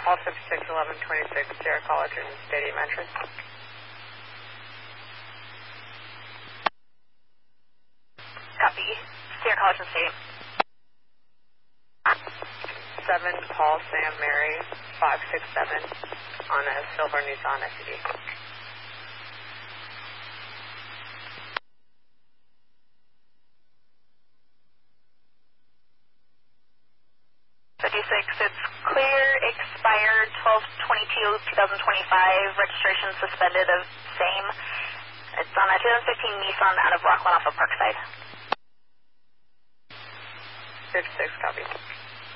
Call 561126, Sierra College and Stadium entrance. Copy. Sierra College and Stadium. 7 Paul Sam Mary 567 on a silver Nissan SUV. It's clear, expired 12/22/2025, registration suspended of same. It's on a 2015 Nissan out of Rockland off of Parkside. 56, copy.